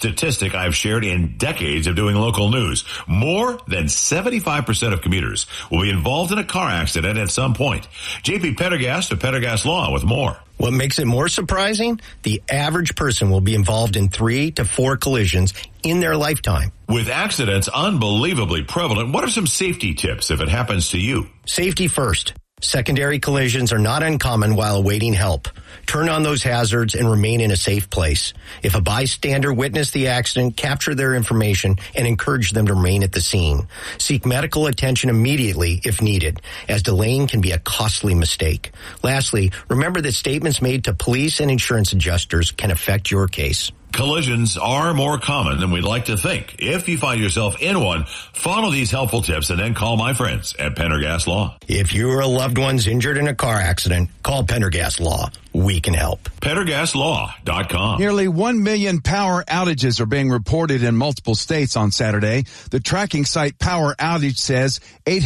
statistic I've shared in decades of doing local news. More than 75% of commuters will be involved in a car accident at some point. JP Pendergast of Pendergast Law with more. What makes it more surprising? The average person will be involved in 3 to 4 collisions in their lifetime. With accidents unbelievably prevalent, what are some safety tips if it happens to you? Safety first. Secondary collisions are not uncommon while awaiting help. Turn on those hazards and remain in a safe place. If a bystander witnessed the accident, capture their information and encourage them to remain at the scene. Seek medical attention immediately if needed, as delaying can be a costly mistake. Lastly, remember that statements made to police and insurance adjusters can affect your case. Collisions are more common than we'd like to think. If you find yourself in one, follow these helpful tips and then call my friends at Pendergast Law. If you or a loved one's injured in a car accident, call Pendergast Law. We can help. PendergastLaw.com. Nearly 1 million power outages are being reported in multiple states on Saturday. The tracking site Power Outage says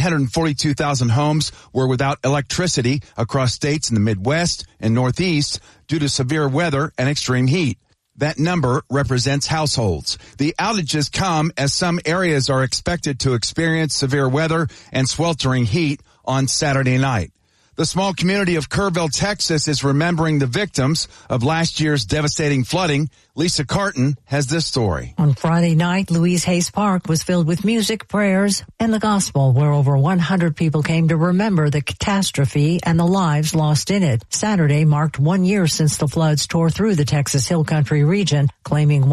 842,000 homes were without electricity across states in the Midwest and Northeast due to severe weather and extreme heat. That number represents households. The outages come as some areas are expected to experience severe weather and sweltering heat on Saturday night. The small community of Kerrville, Texas is remembering the victims of last year's devastating flooding. Lisa Carton has this story. On Friday night, Louise Hayes Park was filled with music, prayers, and the gospel, where over 100 people came to remember the catastrophe and the lives lost in it. Saturday marked 1 year since the floods tore through the Texas Hill Country region, claiming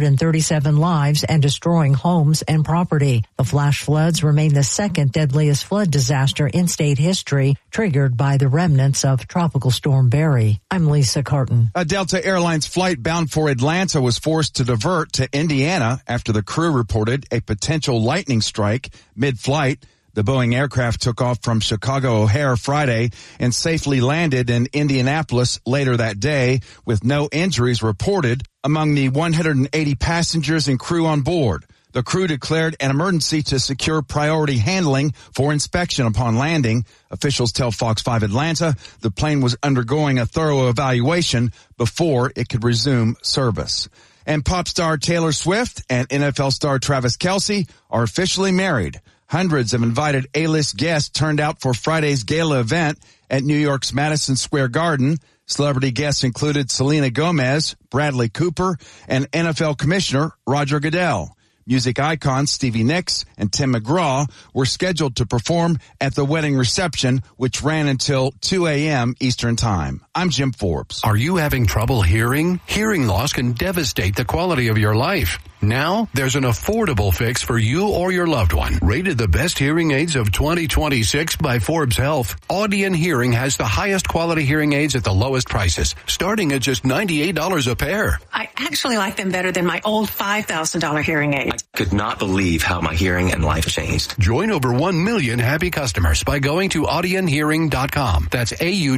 137 lives and destroying homes and property. The flash floods remain the second deadliest flood disaster in state history, triggered by the remnants of Tropical Storm Barry. I'm Lisa Carton. A Delta Airlines flight bound for Atlanta was forced to divert to Indiana after the crew reported a potential lightning strike mid-flight. The Boeing aircraft took off from Chicago O'Hare Friday and safely landed in Indianapolis later that day with no injuries reported among the 180 passengers and crew on board. The crew declared an emergency to secure priority handling for inspection upon landing. Officials tell Fox 5 Atlanta the plane was undergoing a thorough evaluation before it could resume service. And pop star Taylor Swift and NFL star Travis Kelce are officially married. Hundreds of invited A-list guests turned out for Friday's gala event at New York's Madison Square Garden. Celebrity guests included Selena Gomez, Bradley Cooper, and NFL Commissioner Roger Goodell. Music icons Stevie Nicks and Tim McGraw were scheduled to perform at the wedding reception, which ran until 2 a.m. Eastern Time. I'm Jim Forbes. Are you having trouble hearing? Hearing loss can devastate the quality of your life. Now, there's an affordable fix for you or your loved one. Rated the best hearing aids of 2026 by Forbes Health, Audion Hearing has the highest quality hearing aids at the lowest prices, starting at just $98 a pair. I actually like them better than my old $5,000 hearing aid. I could not believe how my hearing and life changed. Join over 1 million happy customers by going to audionhearing.com. That's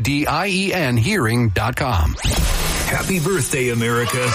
AUDIEN hearing.com. Happy birthday, America.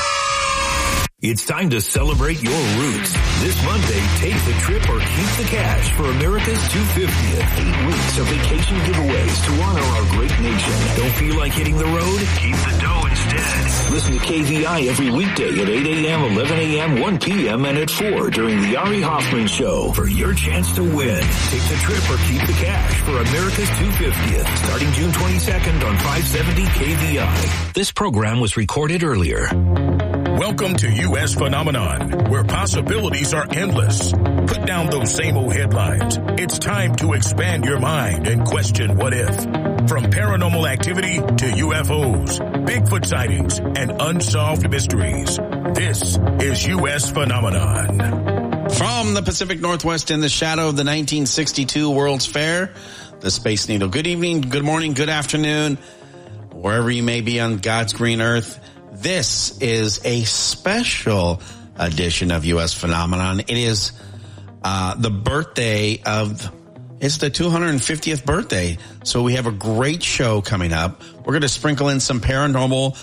It's time to celebrate your roots. This Monday, take the trip or keep the cash for America's 250th. 8 weeks of vacation giveaways to honor our great nation. Don't feel like hitting the road? Keep the dough instead. Listen to KVI every weekday at 8 a.m., 11 a.m., 1 p.m., and at 4 during the Ari Hoffman Show for your chance to win. Take the trip or keep the cash for America's 250th, starting June 22nd on 570 KVI. This program was recorded earlier. Welcome to U.S. Phenomenon, where possibilities are endless. Put down those same old headlines. It's time to expand your mind and question what if. From paranormal activity to UFOs, Bigfoot sightings, and unsolved mysteries. This is U.S. Phenomenon. From the Pacific Northwest in the shadow of the 1962 World's Fair, the Space Needle. Good evening, good morning, good afternoon, wherever you may be on God's green earth. This is a special edition of U.S. Phenomenon. It is the birthday of, it's the 250th birthday. So we have a great show coming up. We're going to sprinkle in some paranormal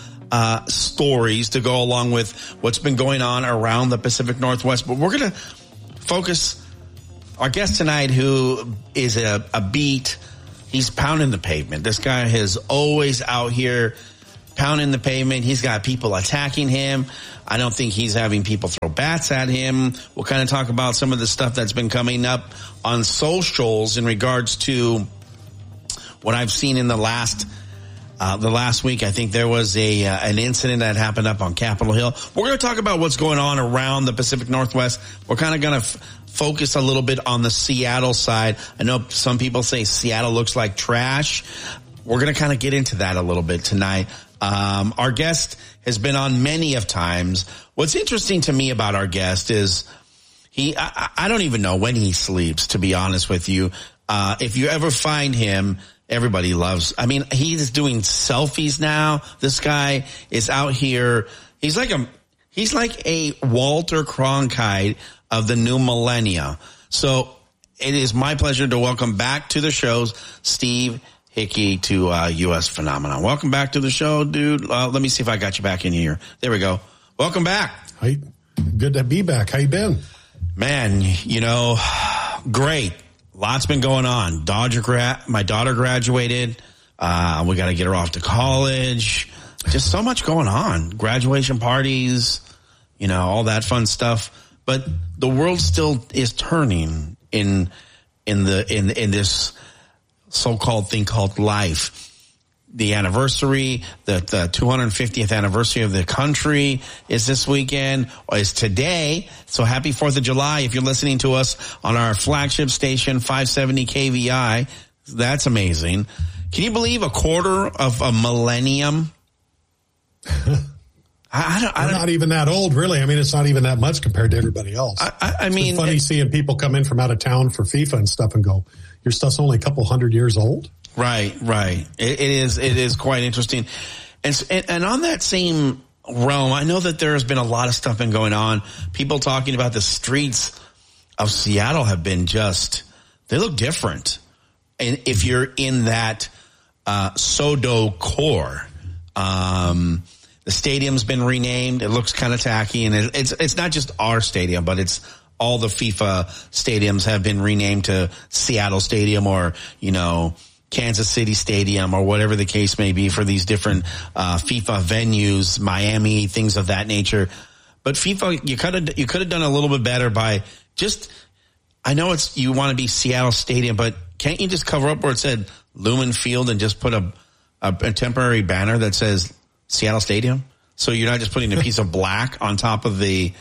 stories to go along with what's been going on around the Pacific Northwest. But we're going to focus our guest tonight, who is a beat. He's pounding the pavement. This guy is always out here pounding the pavement. He's got people attacking him. I don't think he's having people throw bats at him. We'll kind of talk about some of the stuff that's been coming up on socials in regards to what I've seen in the last week. I think there was an incident that happened up on Capitol Hill. We're going to talk about what's going on around the Pacific Northwest. We're kind of going to focus a little bit on the Seattle side. I know some people say Seattle looks like trash. We're going to kind of get into that a little bit tonight. Our guest has been on many of times. What's interesting to me about our guest is I don't even know when he sleeps, to be honest with you. If you ever find him, everybody loves. I mean, he's doing selfies now. This guy is out here. He's like a Walter Cronkite of the new millennia. So it is my pleasure to welcome back to the shows Steve Hickey to U.S. Phenomenon. Welcome back to the show, dude. Let me see if I got you back in here. There we go. Welcome back. Hi. Good to be back. How you been? Man, great. Lots been going on. My daughter graduated. We got to get her off to college. Just so much going on. Graduation parties, all that fun stuff. But the world still is turning in this so-called thing called life. The anniversary, the 250th anniversary of the country is this weekend, or is today. So happy 4th of July if you're listening to us on our flagship station, 570 KVI. That's amazing. Can you believe a quarter of a millennium? I'm not even that old, really. I mean, it's not even that much compared to everybody else. I mean, it's funny seeing people come in from out of town for FIFA and stuff and go, your stuff's only a couple hundred years old. Right. It is quite interesting. And on that same realm, I know that there has been a lot of stuff been going on. People talking about the streets of Seattle have been they look different. And if you're in that, SoDo core, the stadium's been renamed. It looks kind of tacky, and it's not just our stadium, but it's all the FIFA stadiums have been renamed to Seattle Stadium or, Kansas City Stadium or whatever the case may be for these different FIFA venues, Miami, things of that nature. But FIFA, you could have done a little bit better by I know you want to be Seattle Stadium, but can't you just cover up where it said Lumen Field and just put a temporary banner that says Seattle Stadium? So you're not just putting a piece of black on top of the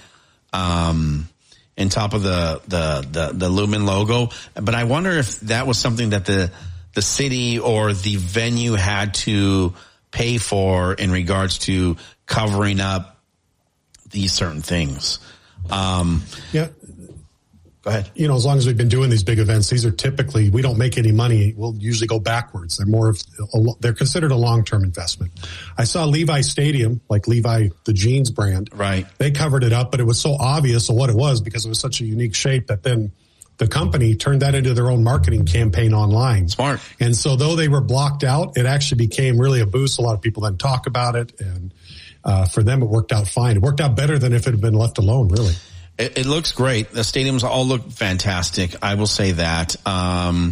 the Lumen logo. But I wonder if that was something that the city or the venue had to pay for in regards to covering up these certain things. Yeah. Go ahead. As long as we've been doing these big events, these are typically, we don't make any money. We'll usually go backwards. They're considered a long-term investment. I saw Levi Stadium, like Levi, the jeans brand. Right. They covered it up, but it was so obvious of what it was because it was such a unique shape that then the company turned that into their own marketing campaign online. Smart. And so though they were blocked out, it actually became really a boost. A lot of people then talk about it. And for them, it worked out fine. It worked out better than if it had been left alone, really. It looks great. The stadiums all look fantastic. I will say that. I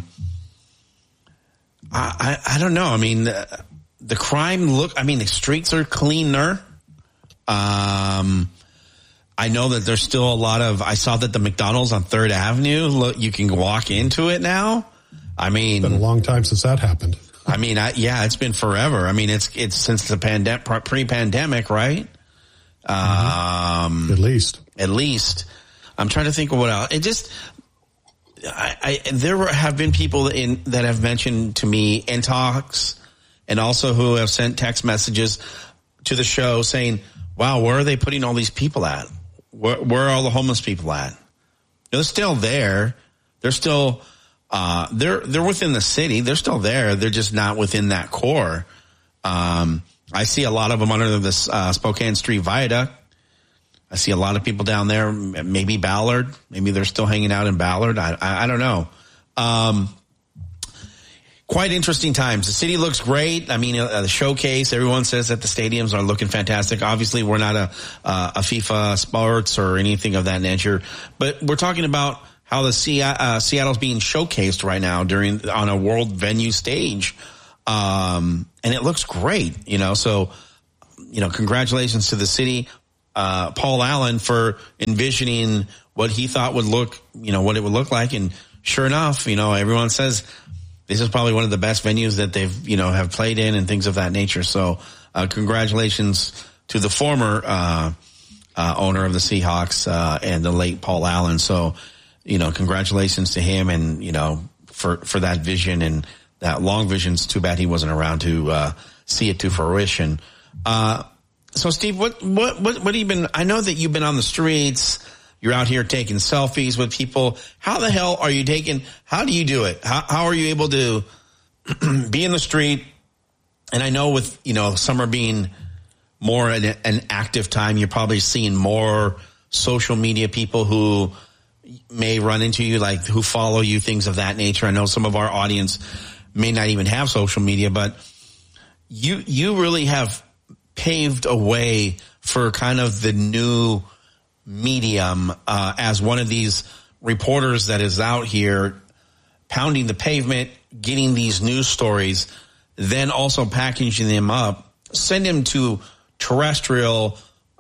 don't know. I mean, the crime the streets are cleaner. I know that there's still a lot of, I saw that the McDonald's on 3rd Avenue, you can walk into it now. I mean, it's been a long time since that happened. I mean, it's been forever. I mean, it's since the pre-pandemic, right? At least. I'm trying to think of what else. There have been people that have mentioned to me in talks and also who have sent text messages to the show saying, wow, where are they putting all these people at? Where are all the homeless people at? They're still there. They're still, they're within the city. They're still there. They're just not within that core. I see a lot of them under this Spokane Street Viaduct. I see a lot of people down there, maybe Ballard. Maybe they're still hanging out in Ballard. I don't know. Quite interesting times. The city looks great. I mean, the showcase, everyone says that the stadiums are looking fantastic. Obviously, we're not a FIFA sports or anything of that nature, but we're talking about how the Seattle's being showcased right now on a world venue stage. And it looks great, so congratulations to the city, Paul Allen, for envisioning what he thought would look, what it would look like. And sure enough, everyone says this is probably one of the best venues that they've, have played in and things of that nature. So, congratulations to the former, owner of the Seahawks, and the late Paul Allen. So, congratulations to him and, for that vision and that long vision. It's too bad he wasn't around to, see it to fruition. So Steve, what have you been, I know that you've been on the streets, you're out here taking selfies with people. How the hell are you how do you do it? How are you able to be in the street? And I know with, summer being more an active time, you're probably seeing more social media people who may run into you, like who follow you, things of that nature. I know some of our audience may not even have social media, but you really have paved a way for kind of the new medium, as one of these reporters that is out here pounding the pavement, getting these news stories, then also packaging them up, send them to terrestrial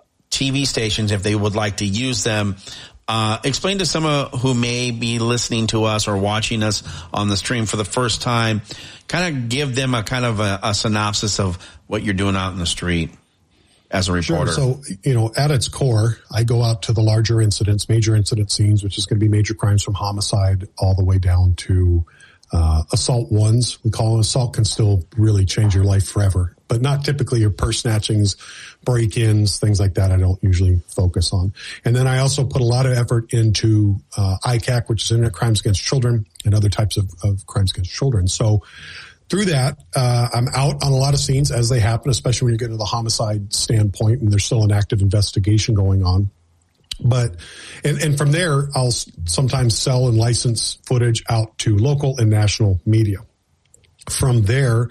TV stations if they would like to use them. Explain to someone who may be listening to us or watching us on the stream for the first time, kind of give them a kind of a synopsis of what you're doing out in the street as a reporter. Sure. So, at its core, I go out to the larger incidents, major incident scenes, which is going to be major crimes from homicide all the way down to assault ones. We call it assault can still really change your life forever, but not typically your purse snatchings, break-ins, things like that I don't usually focus on. And then I also put a lot of effort into ICAC, which is Internet Crimes Against Children, and other types of crimes against children. So through that, I'm out on a lot of scenes as they happen, especially when you get to the homicide standpoint and there's still an active investigation going on. But, and from there, I'll sometimes sell and license footage out to local and national media. From there,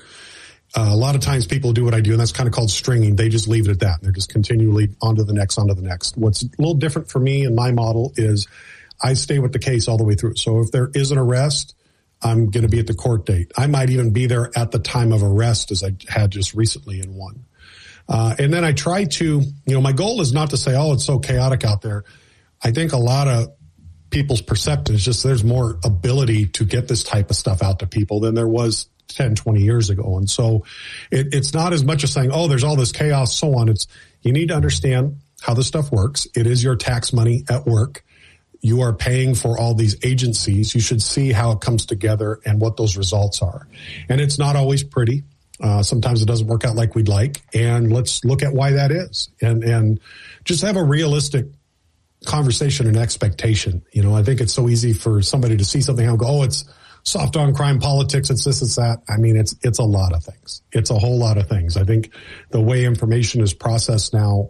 a lot of times people do what I do, and that's kind of called stringing. They just leave it at that. They're just continually on to the next. What's a little different for me and my model is I stay with the case all the way through. So if there is an arrest, I'm going to be at the court date. I might even be there at the time of arrest, as I had just recently in one. And then I try to, my goal is not to say, oh, it's so chaotic out there. I think a lot of people's perception is just there's more ability to get this type of stuff out to people than there was 10, 20 years ago. And so it's not as much as saying, oh, there's all this chaos, so on. You need to understand how this stuff works. It is your tax money at work. You are paying for all these agencies. You should see how it comes together and what those results are. And it's not always pretty. Sometimes it doesn't work out like we'd like. And let's look at why that is and just have a realistic conversation and expectation. I think it's so easy for somebody to see something and go, oh, it's soft on crime politics. It's this, it's that. I mean, it's a lot of things. It's a whole lot of things. I think the way information is processed now,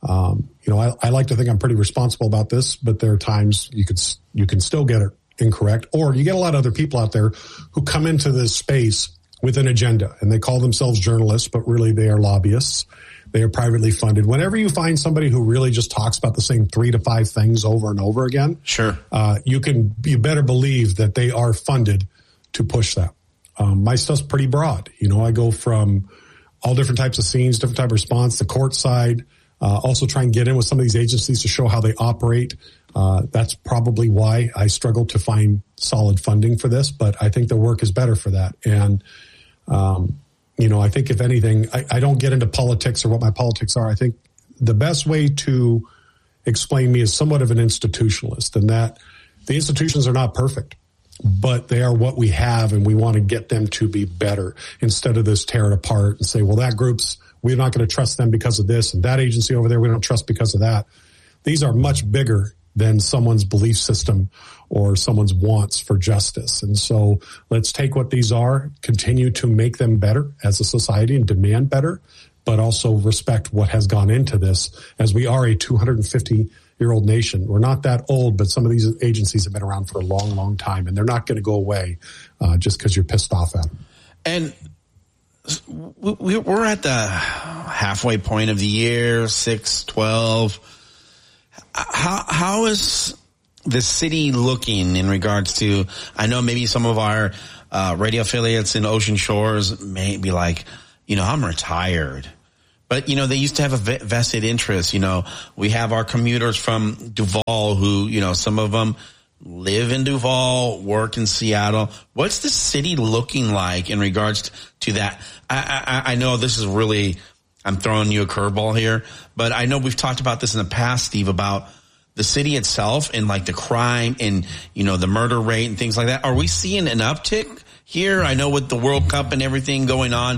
I like to think I'm pretty responsible about this, but there are times you can still get it incorrect, or you get a lot of other people out there who come into this space with an agenda and they call themselves journalists, but really they are lobbyists. They are privately funded. Whenever you find somebody who really just talks about the same 3 to 5 things over and over again, sure, you better believe that they are funded to push that. My stuff's pretty broad. I go from all different types of scenes, different type of response, the court side, also try and get in with some of these agencies to show how they operate. That's probably why I struggle to find solid funding for this, but I think the work is better for that. And, I think if anything, I don't get into politics or what my politics are. I think the best way to explain me is somewhat of an institutionalist, and that the institutions are not perfect, but they are what we have, and we want to get them to be better instead of this tear it apart and say, well, that group's, we're not going to trust them because of this, and that agency over there we don't trust because of that. These are much bigger than someone's belief system or someone's wants for justice. And so let's take what these are, continue to make them better as a society and demand better, but also respect what has gone into this, as we are a 250-year-old nation. We're not that old, but some of these agencies have been around for a long, long time, and they're not going to go away just because you're pissed off at them. And we're at the halfway point of the year, 6/12. How is the city looking in regards to, I know maybe some of our radio affiliates in Ocean Shores may be like, I'm retired. But, you know, they used to have a vested interest. You know, we have our commuters from Duval who, you know, some of them live in Duval, work in Seattle. What's the city looking like in regards to that? I know this is really, I'm throwing you a curveball here, but I know we've talked about this in the past, Steve, about the city itself and like the crime and, you know, the murder rate and things like that. Are we seeing an uptick here? I know with the World Cup and everything going on,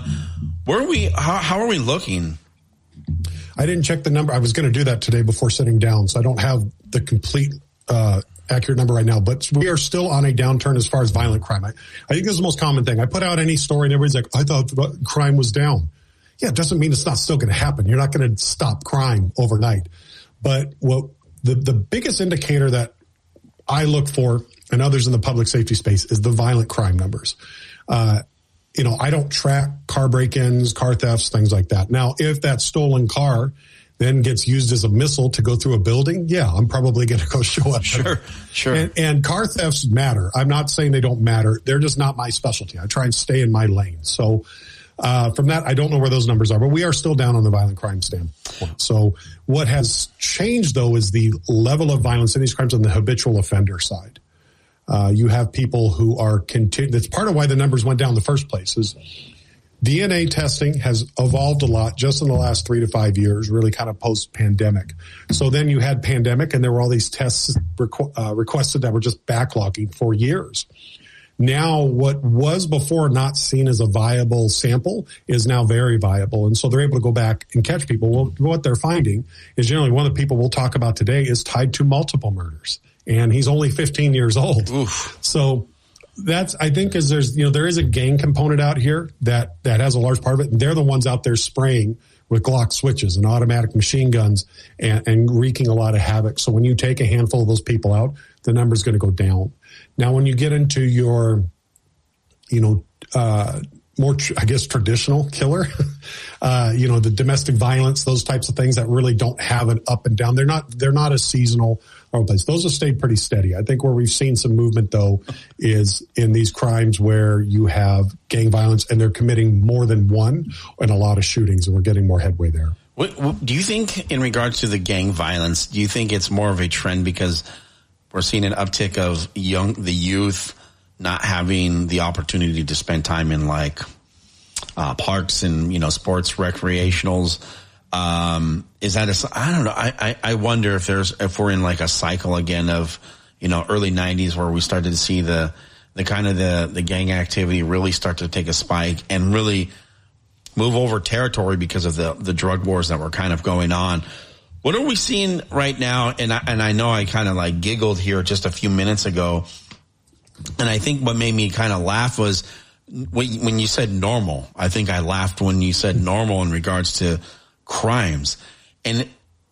how are we looking? I didn't check the number. I was going to do that today before sitting down, so I don't have the complete, accurate number right now, but we are still on a downturn as far as violent crime. I think this is the most common thing. I put out any story and everybody's like, I thought crime was down. Yeah, it doesn't mean it's not still going to happen. You're not going to stop crime overnight. But what the biggest indicator that I look for and others in the public safety space is the violent crime numbers. You know, I don't track car break-ins, car thefts, things like that. Now, if that stolen car then gets used as a missile to go through a building, yeah, I'm probably going to go show up. Sure. And car thefts matter. I'm not saying they don't matter. They're just not my specialty. I try and stay in my lane. So, from that, I don't know where those numbers are, but we are still down on the violent crime standpoint. So what has changed though is the level of violence in these crimes on the habitual offender side. You have people who are that's part of why the numbers went down in the first place is DNA testing has evolved a lot just in the last 3 to 5 years, really kind of post-pandemic. So then you had pandemic and there were all these tests requested that were just backlogging for years. Now what was before not seen as a viable sample is now very viable. And so they're able to go back and catch people. Well, what they're finding is generally one of the people we'll talk about today is tied to multiple murders. And he's only 15 years old. Oof. So I think is there is a gang component out here that has a large part of it. And they're the ones out there spraying with Glock switches and automatic machine guns and wreaking a lot of havoc. So when you take a handful of those people out, the number's going to go down. Now, when you get into your, more, I guess, traditional killer, the domestic violence, those types of things that really don't have an up and down. They're not a seasonal place. Those have stayed pretty steady. I think where we've seen some movement though is in these crimes where you have gang violence and they're committing more than one and a lot of shootings, and we're getting more headway there. What do you think in regards to the gang violence? Do you think it's more of a trend because we're seeing an uptick of the youth not having the opportunity to spend time in like parks and sports recreationals? Is that I don't know. I wonder if we're in like a cycle again of early 90s where we started to see the kind of the gang activity really start to take a spike and really move over territory because of the drug wars that were kind of going on. What are we seeing right now? And I know I kind of like giggled here just a few minutes ago. And I think what made me kind of laugh was when you said normal. I think I laughed when you said normal in regards to crimes. And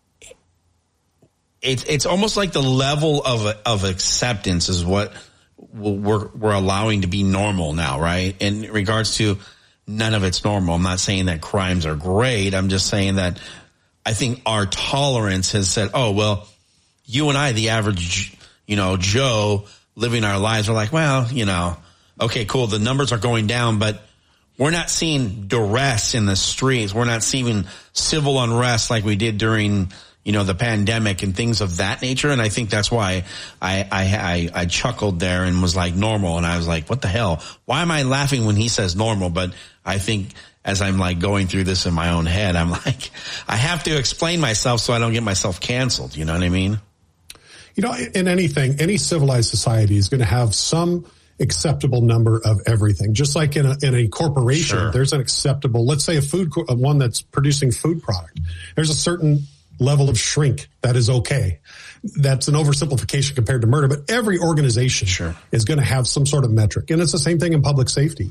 it's almost like the level of acceptance is what we're allowing to be normal now, right? In regards to none of it's normal. I'm not saying that crimes are great. I'm just saying that I think our tolerance has said, oh, well, you and I, the average, Joe living our lives, are like, well, okay, cool. The numbers are going down, but we're not seeing duress in the streets. We're not seeing civil unrest like we did during, the pandemic and things of that nature. And I think that's why I chuckled there and was like normal. And I was like, what the hell? Why am I laughing when he says normal? But I think as I'm like going through this in my own head, I'm like, I have to explain myself so I don't get myself canceled. You know what I mean? In anything, any civilized society is going to have some acceptable number of everything. Just like in a corporation, sure, there's an acceptable, let's say one that's producing food product. There's a certain level of shrink that is okay. That's an oversimplification compared to murder, but every organization sure is going to have some sort of metric. And it's the same thing in public safety.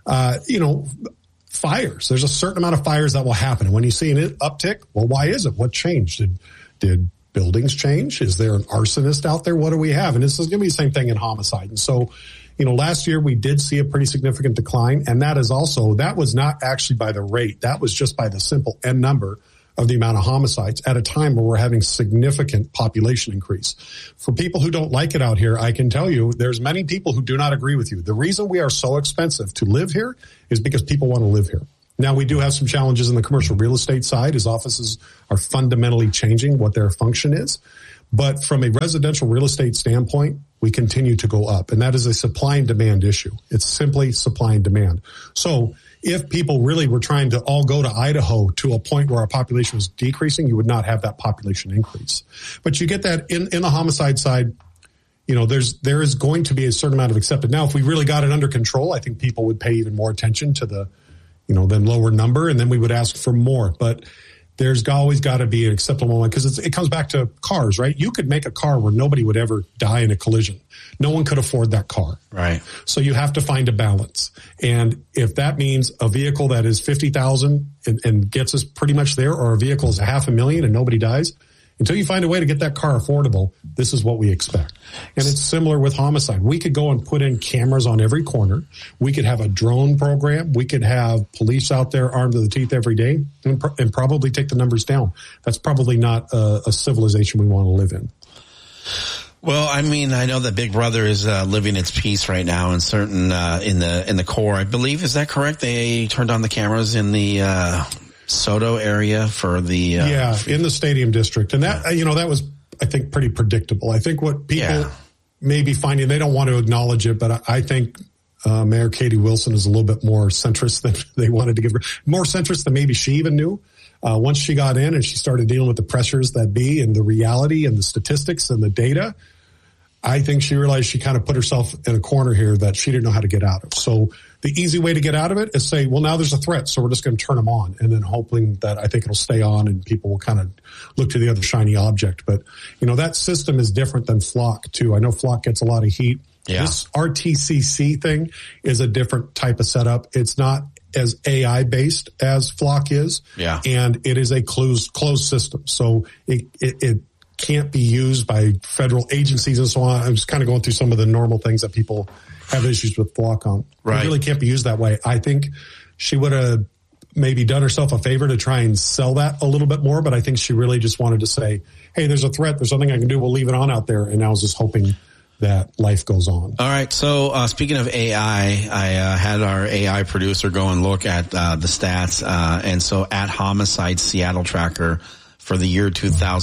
Fires. There's a certain amount of fires that will happen. And when you see an uptick, well, why is it? What changed? Did buildings change? Is there an arsonist out there? What do we have? And this is going to be the same thing in homicide. And so, last year we did see a pretty significant decline. And that was not actually by the rate. That was just by the simple N number of the amount of homicides at a time where we're having significant population increase. For people who don't like it out here, I can tell you there's many people who do not agree with you. The reason we are so expensive to live here is because people want to live here. Now, we do have some challenges in the commercial real estate side as offices are fundamentally changing what their function is. But from a residential real estate standpoint, we continue to go up. And that is a supply and demand issue. It's simply supply and demand. So if people really were trying to all go to Idaho to a point where our population was decreasing, you would not have that population increase. But you get that in the homicide side. You know, there is going to be a certain amount of accepted. Now, if we really got it under control, I think people would pay even more attention to the lower number, and then we would ask for more. But there's always got to be an acceptable one, because it comes back to cars, right? You could make a car where nobody would ever die in a collision. No one could afford that car. Right. So you have to find a balance. And if that means a vehicle that is $50,000 and gets us pretty much there, or a vehicle is $500,000 and nobody dies, until you find a way to get that car affordable, this is what we expect. And it's similar with homicide. We could go and put in cameras on every corner. We could have a drone program. We could have police out there armed to the teeth every day and probably take the numbers down. That's probably not a civilization we want to live in. Well, I mean, I know that Big Brother is living its piece right now in certain in the core. I believe, is that correct? They turned on the cameras in the Soto area for the in the stadium district, and that that was, I think, pretty predictable. I think what people may be finding, they don't want to acknowledge it, but I think Mayor Katie Wilson is a little bit more centrist than they wanted to give her. More centrist than maybe she even knew. Once she got in and she started dealing with the pressures that be and the reality and the statistics and the data, I think she realized she kind of put herself in a corner here that she didn't know how to get out of. So the easy way to get out of it is say, well, now there's a threat, so we're just going to turn them on, and then hoping that I think it'll stay on and people will kind of look to the other shiny object. But, that system is different than Flock, too. I know Flock gets a lot of heat. Yeah. This RTCC thing is a different type of setup. It's not as AI based as Flock is. Yeah. And it is a closed system. So it can't be used by federal agencies and so on. I'm just kind of going through some of the normal things that people have issues with Flock on. Right. It really can't be used that way. I think she would have maybe done herself a favor to try and sell that a little bit more, but I think she really just wanted to say, hey, there's a threat. There's something I can do. We'll leave it on out there. And I was just hoping that life goes on. All right. So, speaking of AI, I had our AI producer go and look at the stats. And so at Homicide Seattle Tracker for the year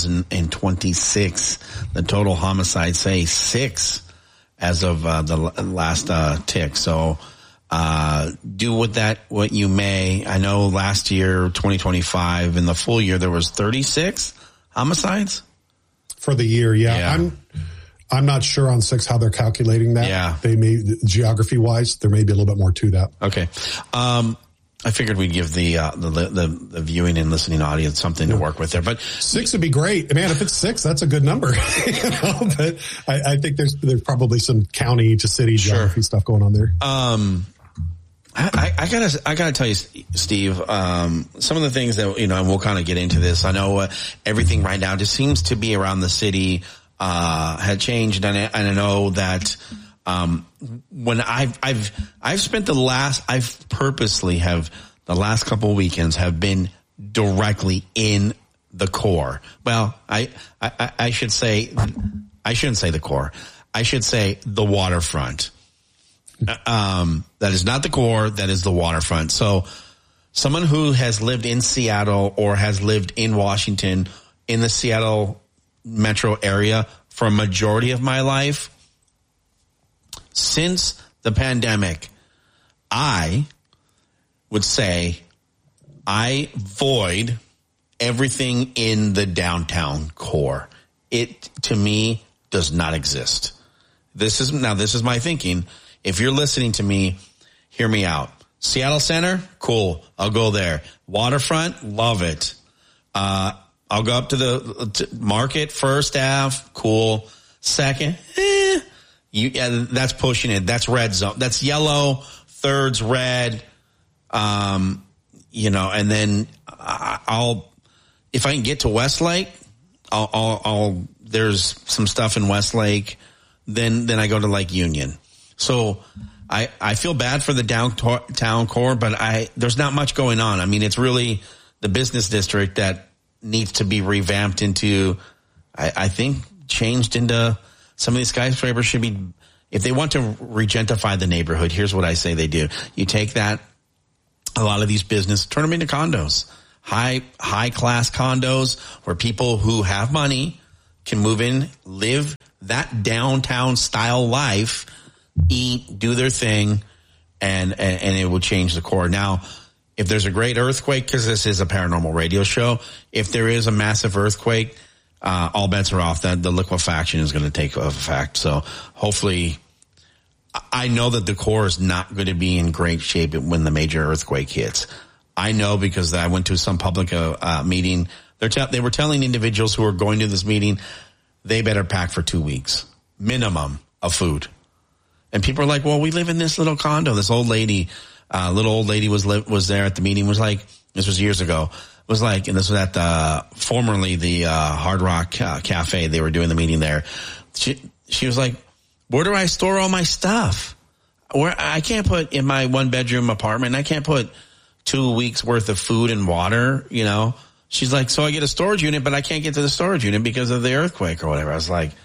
2026, the total homicides say 6 as of the last tick. So do with that what you may. I know last year, 2025, in the full year, there was 36 homicides for the year. Yeah. I'm not sure on 6 how they're calculating that. Yeah. They may, geography wise, there may be a little bit more to that. Okay. I figured we'd give the viewing and listening audience something to work with there, but 6 would be great, man. If it's 6, that's a good number. But I think there's probably some county to city geography stuff going on there. I gotta tell you, Steve, some of the things that, and we'll kind of get into this. I know everything right now just seems to be around the city, had changed. And I know that, when I've spent the last couple of weekends have been directly in the core. Well, I shouldn't say the core. I should say the waterfront. That is not the core. That is the waterfront. So someone who has lived in Seattle or has lived in Washington, in the Seattle metro area for a majority of my life, since the pandemic, I would say I void everything in the downtown core. It, to me, does not exist. This is my thinking. If you're listening to me, hear me out. Seattle Center, cool. I'll go there. Waterfront, love it. I'll go up to the Market, First Ave, cool. Second, that's pushing it. That's red zone. That's yellow. Third's red. And then if I can get to Westlake, there's some stuff in Westlake. Then I go to Lake Union. So I feel bad for the downtown core, but there's not much going on. I mean, it's really the business district that needs to be revamped into, I think, changed into. Some of these skyscrapers should be, if they want to regentrify the neighborhood, here's what I say they do. You take that a lot of these businesses, turn them into condos, high class condos where people who have money can move in, live that downtown style life, eat, do their thing, and it will change the core. Now, if there's a great earthquake, because this is a paranormal radio show, if there is a massive earthquake, all bets are off. That the liquefaction is going to take effect. So hopefully, I know that the core is not going to be in great shape when the major earthquake hits. I know because I went to some public meeting. They were telling individuals who are going to this meeting they better pack for 2 weeks minimum of food. And people are like, well, we live in this little condo. This old lady, was there at the meeting, was like, this was years ago, was like, and this was at formerly the Hard Rock Cafe. They were doing the meeting there. She was like, where do I store all my stuff? Where I can't put in my 1-bedroom apartment, I can't put 2 weeks worth of food and water, you know. She's like, so I get a storage unit, but I can't get to the storage unit because of the earthquake or whatever. I was like,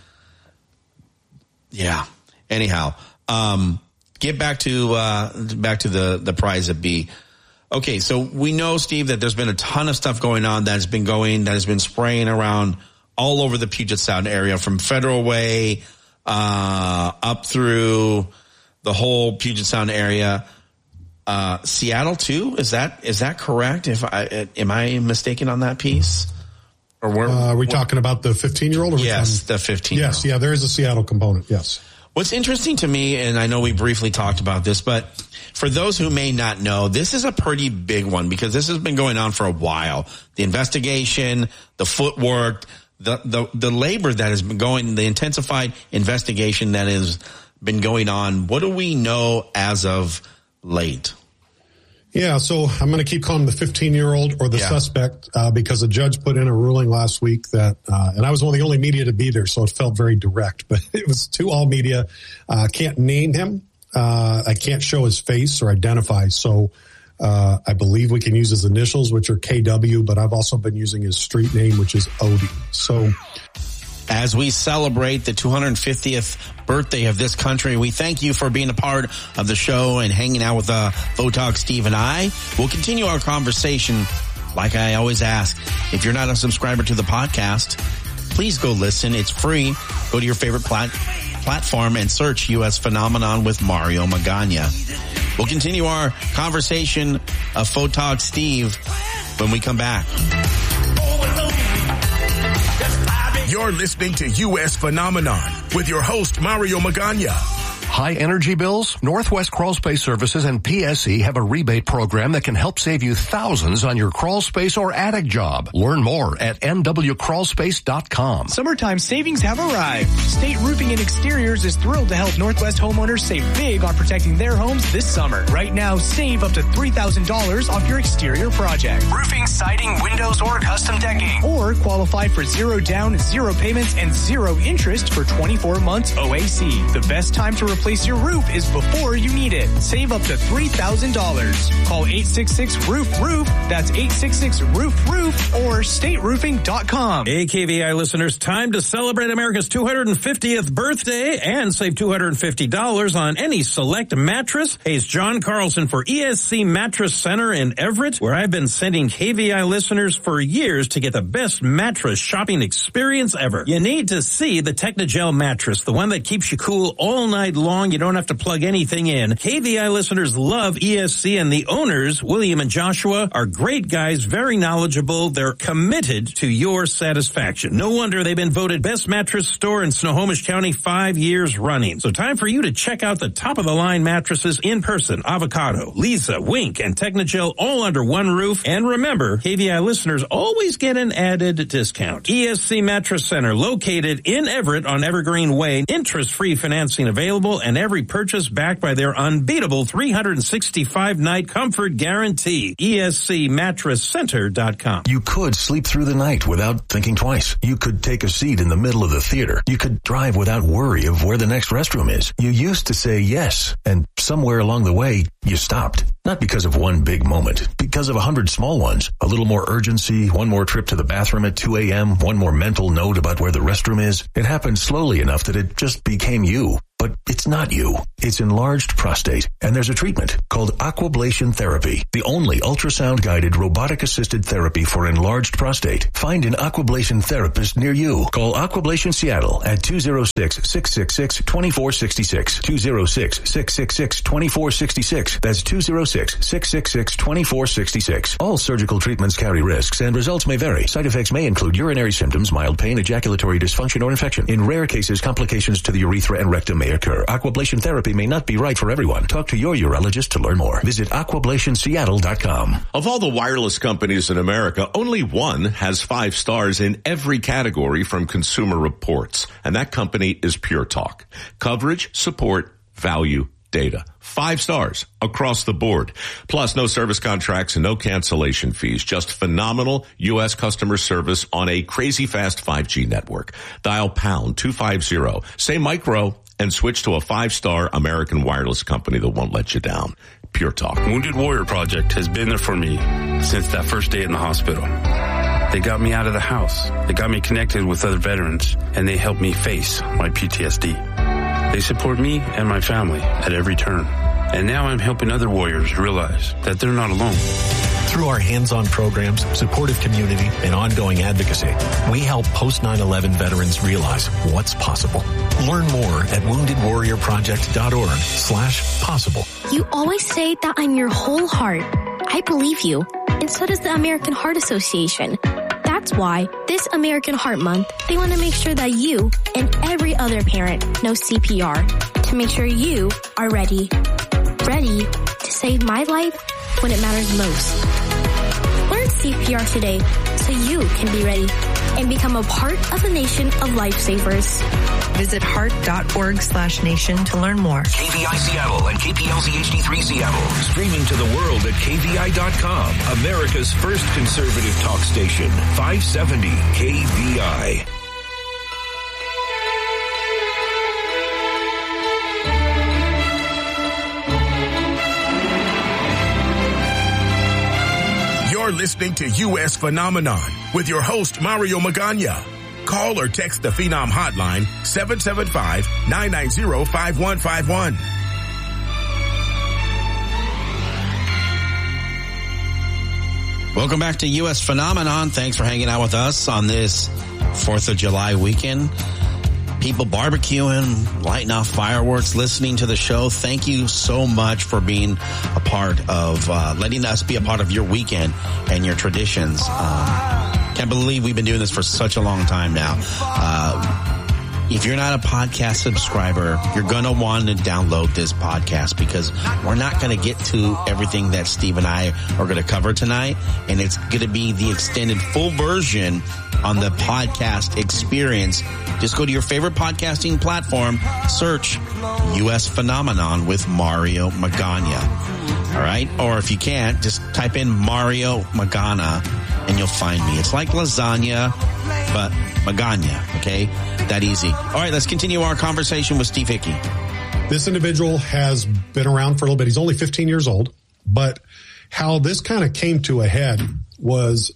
yeah. Anyhow, get back to the prize at B. Okay, so we know, Steve, that there's been a ton of stuff going on that has been spraying around all over the Puget Sound area, from Federal Way up through the whole Puget Sound area. Seattle too? Is that correct? Am I mistaken on that piece? Or are we talking about the 15-year-old? Yes, the 15-year-old. Yes, yeah, there is a Seattle component. Yes. What's interesting to me, and I know we briefly talked about this, but for those who may not know, this is a pretty big one because this has been going on for a while. The investigation, the footwork, the labor that has been going, the intensified investigation that has been going on. What do we know as of late? Yeah, so I'm going to keep calling the 15-year-old or the suspect because a judge put in a ruling last week that, and I was one of the only media to be there, so it felt very direct, but it was to all media. Can't name him. I can't show his face or identify. So I believe we can use his initials, which are KW, but I've also been using his street name, which is Odie. So as we celebrate the 250th birthday of this country, we thank you for being a part of the show and hanging out with Photog Steve and I. We'll continue our conversation like I always ask. If you're not a subscriber to the podcast, please go listen. It's free. Go to your favorite platform and search U.S. Phenomenon with Mario Magana. We'll continue our conversation of Photog Steve when we come back. You're listening to U.S. Phenomenon with your host, Mario Magana. High energy bills? Northwest Crawl Space Services and PSE have a rebate program that can help save you thousands on your crawl space or attic job. Learn more at nwcrawlspace.com. Summertime savings have arrived. State Roofing and Exteriors is thrilled to help Northwest homeowners save big on protecting their homes this summer. Right now, save up to $3,000 off your exterior project. Roofing, siding, windows, or custom decking. Or qualify for 0 down, 0 payments, and 0 interest for 24 months OAC. The best time to replace your roof is before you need it. Save up to $3,000. Call 866-ROOF-ROOF. That's 866-ROOF-ROOF or stateroofing.com. Hey, KVI listeners, time to celebrate America's 250th birthday and save $250 on any select mattress. Hey, it's John Carlson for ESC Mattress Center in Everett, where I've been sending KVI listeners for years to get the best mattress shopping experience ever. You need to see the Technogel mattress, the one that keeps you cool all night long. You don't have to plug anything in. KVI listeners love ESC, and the owners, William and Joshua, are great guys, very knowledgeable. They're committed to your satisfaction. No wonder they've been voted best mattress store in Snohomish County 5 years running. So time for you to check out the top-of-the-line mattresses in person. Avocado, Lisa, Wink, and Technogel all under one roof. And remember, KVI listeners always get an added discount. ESC Mattress Center, located in Everett on Evergreen Way. Interest-free financing available, and every purchase backed by their unbeatable 365-night comfort guarantee. ESCMattressCenter.com. You could sleep through the night without thinking twice. You could take a seat in the middle of the theater. You could drive without worry of where the next restroom is. You used to say yes, and somewhere along the way, you stopped. Not because of one big moment, because of 100 small ones. A little more urgency, one more trip to the bathroom at 2 a.m., one more mental note about where the restroom is. It happened slowly enough that it just became you. but it's not you. It's enlarged prostate, and there's a treatment called Aquablation Therapy, the only ultrasound-guided robotic-assisted therapy for enlarged prostate. Find an Aquablation therapist near you. Call Aquablation Seattle at 206-666-2466. 206-666-2466. That's 206-666-2466. All surgical treatments carry risks, and results may vary. Side effects may include urinary symptoms, mild pain, ejaculatory dysfunction, or infection. In rare cases, complications to the urethra and rectum may occur. Aquablation therapy may not be right for everyone. Talk to your urologist to learn more. Visit aquablationseattle.com. Of all the wireless companies in America, only one has 5 stars in every category from Consumer Reports, and that company is Pure Talk. Coverage, support, value, data. 5 stars across the board. Plus, no service contracts and no cancellation fees. Just phenomenal U.S. customer service on a crazy fast 5G network. Dial pound 250. Say micro and switch to a 5-star American wireless company that won't let you down. Pure Talk. Wounded Warrior Project has been there for me since that first day in the hospital. They got me out of the house. They got me connected with other veterans, and they helped me face my PTSD. They support me and my family at every turn. And now I'm helping other warriors realize that they're not alone. Through our hands-on programs, supportive community, and ongoing advocacy, we help post 9/11 veterans realize what's possible. Learn more at woundedwarriorproject.org/possible. You always say that I'm your whole heart. I believe you. And so does the American Heart Association. That's why this American Heart Month, they want to make sure that you and every other parent knows CPR to make sure you are ready. Ready to save my life when it matters most. Learn CPR today so you can be ready and become a part of the nation of lifesavers. Visit heart.org/nation to learn more. KVI Seattle and KPLZ HD3 Seattle. Streaming to the world at KVI.com. America's first conservative talk station. 570 KVI. You're listening to U.S. Phenomenon with your host, Mario Magana. Call or text the Phenom hotline, 775-990-5151. Welcome back to U.S. Phenomenon. Thanks for hanging out with us on this 4th of July weekend. People barbecuing, lighting off fireworks, listening to the show. Thank you so much for being a part of, letting us be a part of your weekend and your traditions. Can't believe we've been doing this for such a long time now. If you're not a podcast subscriber, you're going to want to download this podcast because we're not going to get to everything that Steve and I are going to cover tonight. And it's going to be the extended full version on the podcast experience. Just go to your favorite podcasting platform, search U.S. Phenomenon with Mario Magana. All right? Or if you can't, just type in Mario Magana and you'll find me. It's like lasagna, but Magana, okay? That easy. All right, let's continue our conversation with Steve Hickey. This individual has been around for a little bit. He's only 15 years old, but how this kind of came to a head was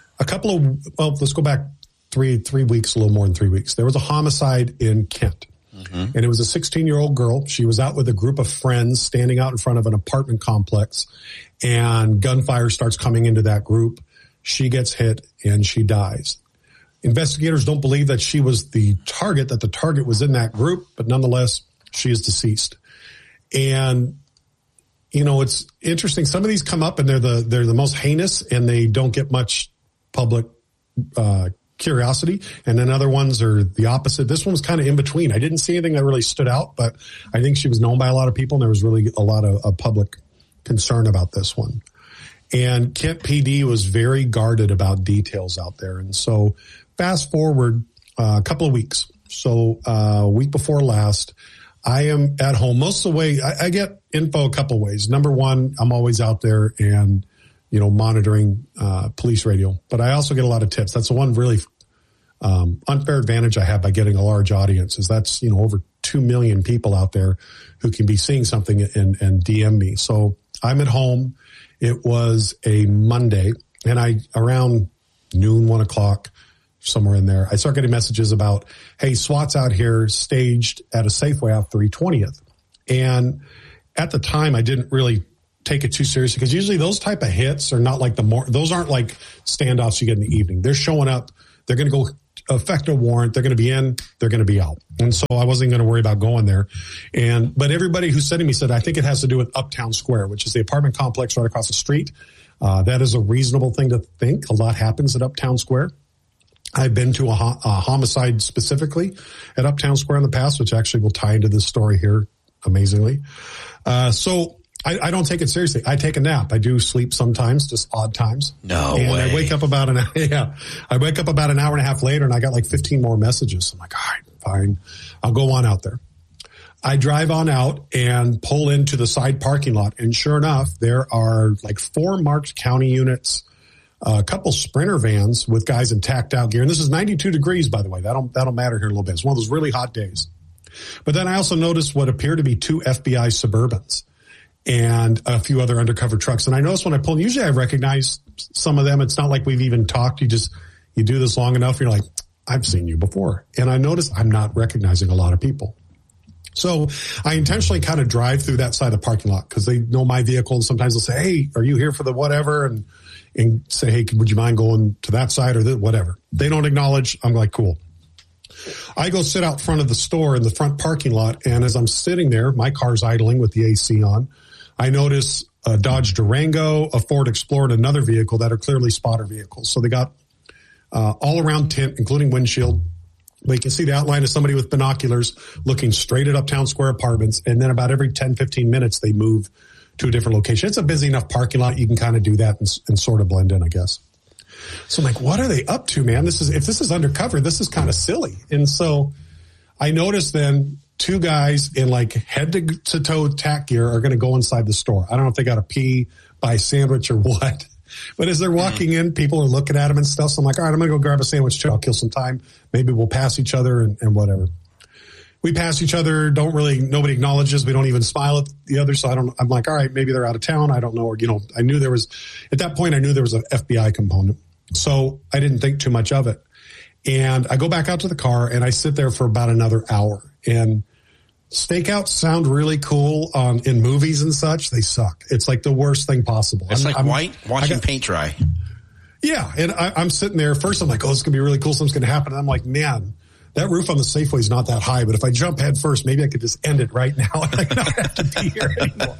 let's go back three weeks, a little more than 3 weeks. There was a homicide in Kent. And it was a 16-year-old girl. She was out with a group of friends standing out in front of an apartment complex, and gunfire starts coming into that group. She gets hit and she dies. Investigators don't believe that she was the target, that the target was in that group, but nonetheless, she is deceased. And, you know, it's interesting. Some of these come up and they're the most heinous and they don't get much public curiosity. And then other ones are the opposite. This one was kind of in between. I didn't see anything that really stood out, but I think she was known by a lot of people and there was really a lot of public concern about this one. And Kent PD was very guarded about details out there. And so fast forward a couple of weeks. So week before last, I am at home most of the way. I get info a couple of ways. Number one, I'm always out there and, you know, monitoring police radio. But I also get a lot of tips. That's the one really unfair advantage I have by getting a large audience is that's, you know, over 2 million people out there who can be seeing something and DM me. So I'm at home. It was a Monday and around noon, 1 o'clock, somewhere in there. I start getting messages about, hey, SWAT's out here staged at a Safeway off 320th. And at the time, I didn't really take it too seriously because usually those type of hits are not like those aren't like standoffs you get in the evening. They're showing up. They're going to go affect a warrant. They're going to be in. They're going to be out. And so I wasn't going to worry about going there. But everybody who said to me said, I think it has to do with Uptown Square, which is the apartment complex right across the street. That is a reasonable thing to think. A lot happens at Uptown Square. I've been to a homicide specifically at Uptown Square in the past, which actually will tie into this story here amazingly. So I don't take it seriously. I take a nap. I do sleep sometimes, just odd times. No way. And I wake up about an hour and a half later and I got like 15 more messages. I'm like, all right, fine. I'll go on out there. I drive on out and pull into the side parking lot. And sure enough, there are like 4 marked county units, a couple Sprinter vans with guys in tacked out gear. And this is 92 degrees, by the way. That'll matter here in a little bit. It's one of those really hot days. But then I also noticed what appeared to be 2 FBI Suburbans and a few other undercover trucks. And I noticed when I pulled, usually I recognize some of them. It's not like we've even talked. You do this long enough. You're like, I've seen you before. And I noticed I'm not recognizing a lot of people. So I intentionally kind of drive through that side of the parking lot because they know my vehicle. And sometimes they'll say, hey, are you here for the whatever? And say, hey, would you mind going to that side or whatever? They don't acknowledge. I'm like, cool. I go sit out front of the store in the front parking lot. And as I'm sitting there, my car's idling with the AC on. I notice a Dodge Durango, a Ford Explorer, and another vehicle that are clearly spotter vehicles. So they got all around tint, including windshield. But you can see the outline of somebody with binoculars looking straight at Uptown Square Apartments. And then about every 10, 15 minutes, they move to a different location. It's a busy enough parking lot. You can kind of do that and sort of blend in, I guess. So I'm like, what are they up to, man? If this is undercover, this is kind of silly. And so I noticed then 2 guys in like head to toe tack gear are going to go inside the store. I don't know if they got to pee, buy a sandwich or what. But as they're walking in, people are looking at them and stuff. So I'm like, all right, I'm going to go grab a sandwich too. I'll kill some time. Maybe we'll pass each other and whatever. We pass each other. Nobody acknowledges. We don't even smile at the other. So I'm like, all right, maybe they're out of town. I don't know. Or, I knew at that point, I knew there was an FBI component. So I didn't think too much of it. And I go back out to the car and I sit there for about another hour. And stakeouts sound really cool in movies and such. They suck. It's like the worst thing possible. It's watching paint dry. Yeah. And I'm sitting there. First, I'm like, oh, this is going to be really cool. Something's going to happen. And I'm like, man, that roof on the Safeway is not that high. But if I jump head first, maybe I could just end it right now and I not have to be here anymore.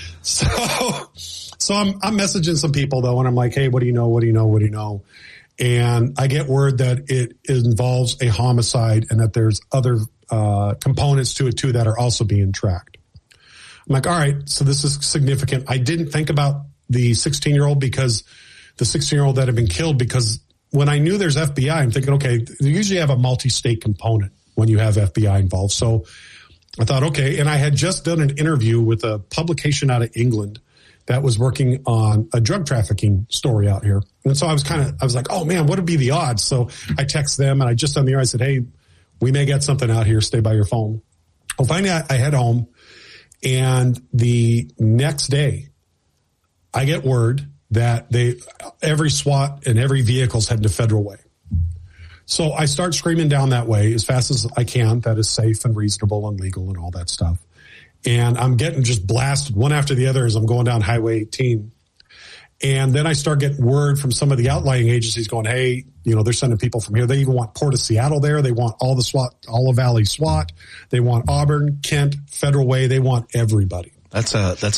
So I'm messaging some people, though, and I'm like, hey, what do you know? What do you know? What do you know? And I get word that it involves a homicide and that there's other components to it, too, that are also being tracked. I'm like, all right, so this is significant. I didn't think about the 16-year-old because the 16-year-old that had been killed, because when I knew there's FBI, I'm thinking, okay, they usually have a multi-state component when you have FBI involved. So I thought, okay, and I had just done an interview with a publication out of England that was working on a drug trafficking story out here. And so I was like, oh man, what would be the odds? So I text them and I just on the air, I said, hey, we may get something out here. Stay by your phone. Well, finally I head home and the next day I get word that every SWAT and every vehicle's heading to Federal Way. So I start screaming down that way as fast as I can. That is safe and reasonable and legal and all that stuff. And I'm getting just blasted one after the other as I'm going down Highway 18. And then I start getting word from some of the outlying agencies going, hey, they're sending people from here. They even want Port of Seattle there. They want all the SWAT, all of Valley SWAT. They want Auburn, Kent, Federal Way. They want everybody. That's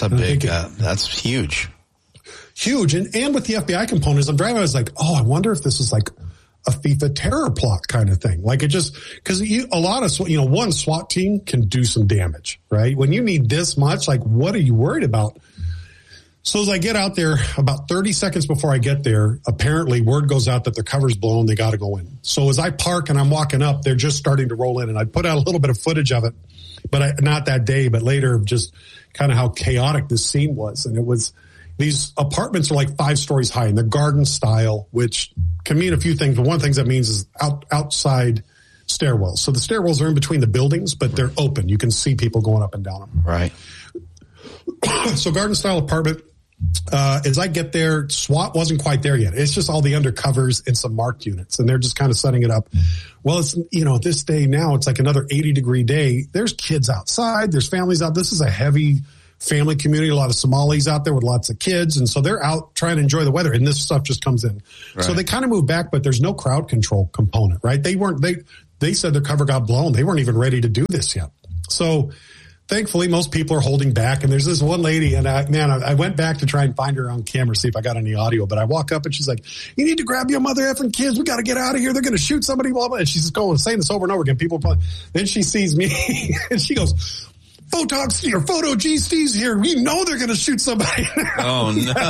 huge. Huge. And with the FBI components, I'm driving, I was like, oh, I wonder if this is like a FIFA terror plot kind of thing. Like because a lot of, one SWAT team can do some damage, right? When you need this much, like what are you worried about? So as I get out there, about 30 seconds before I get there, apparently word goes out that the cover's blown. They got to go in. So as I park and I'm walking up, they're just starting to roll in. And I put out a little bit of footage of it, but not that day, but later, just kind of how chaotic this scene was. And it was, these apartments are like 5 stories high and they're garden style, which can mean a few things. But one of the things that means is outside stairwells. So the stairwells are in between the buildings, but they're open. You can see people going up and down them. Right. So garden style apartment. as I get there, SWAT wasn't quite there yet. It's just all the undercovers and some marked units, and they're just kind of setting it up. Well, it's, this day now, it's like another 80-degree day. There's kids outside. There's families out. This is a heavy family community, a lot of Somalis out there with lots of kids. And so they're out trying to enjoy the weather, and this stuff just comes in. Right. So they kind of move back, but there's no crowd control component, right? They said their cover got blown. They weren't even ready to do this yet. So thankfully, most people are holding back. And there's this one lady, and I went back to try and find her on camera, see if I got any audio. But I walk up and she's like, "You need to grab your mother effing kids. We got to get out of here. They're going to shoot somebody." Blah, blah. And she's just saying this over and over again. Then she sees me and she goes, Photo G Steve's here. We know they're going to shoot somebody. Oh, no.